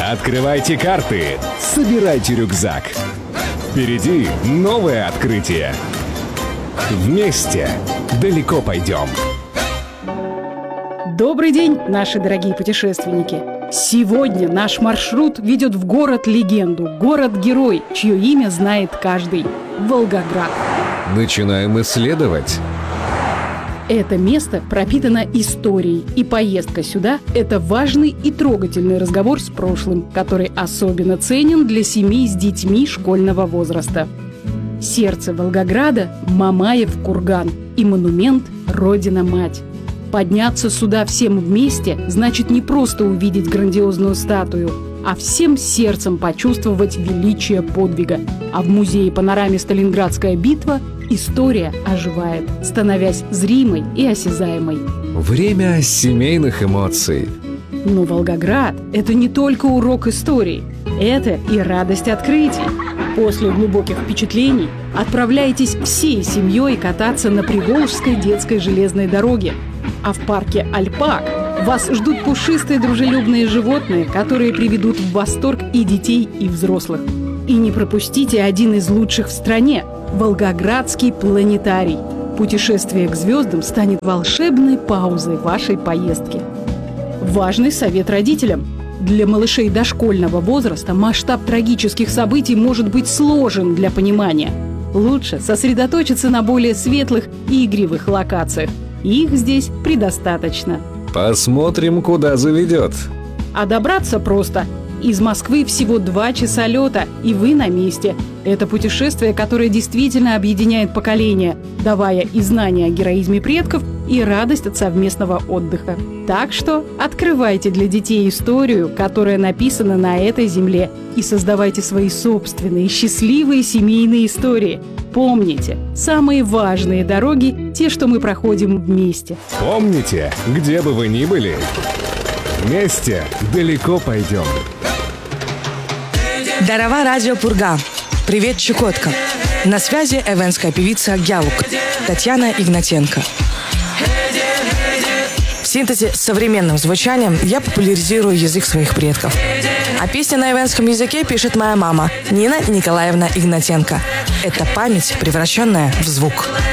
Открывайте карты, собирайте рюкзак. Впереди новое открытие. Вместе далеко пойдем. Добрый день, наши дорогие путешественники! Сегодня наш маршрут ведет в город-легенду, город-герой, чье имя знает каждый – Волгоград. Начинаем исследовать. Это место пропитано историей, и поездка сюда – это важный и трогательный разговор с прошлым, который особенно ценен для семей с детьми школьного возраста. Сердце Волгограда – Мамаев курган и монумент «Родина-мать». Подняться сюда всем вместе значит не просто увидеть грандиозную статую, а всем сердцем почувствовать величие подвига. А в музее-панораме «Сталинградская битва» история оживает, становясь зримой и осязаемой. Время семейных эмоций. Но Волгоград – это не только урок истории, это и радость открытий. После глубоких впечатлений отправляйтесь всей семьей кататься на Приволжской детской железной дороге. А в парке «Альпак» вас ждут пушистые дружелюбные животные, которые приведут в восторг и детей, и взрослых. И не пропустите один из лучших в стране – Волгоградский планетарий. Путешествие к звездам станет волшебной паузой вашей поездки. Важный совет родителям. Для малышей дошкольного возраста масштаб трагических событий может быть сложен для понимания. Лучше сосредоточиться на более светлых и игривых локациях. Их здесь предостаточно. Посмотрим, куда заведет. А добраться просто. Из Москвы всего 2 часа лета, и вы на месте. Это путешествие, которое действительно объединяет поколения, давая и знания о героизме предков, и радость от совместного отдыха. Так что открывайте для детей историю, которая написана на этой земле, и создавайте свои собственные счастливые семейные истории. Помните, самые важные дороги – те, что мы проходим вместе. Помните, где бы вы ни были, вместе далеко пойдем. Дарова радио Пурга. Привет, Чукотка. На связи эвенская певица Гялук Татьяна Игнатенко. В синтезе с современным звучанием я популяризирую язык своих предков. А песни на эвенском языке пишет моя мама Нина Николаевна Игнатенко. Это память, превращенная в звук.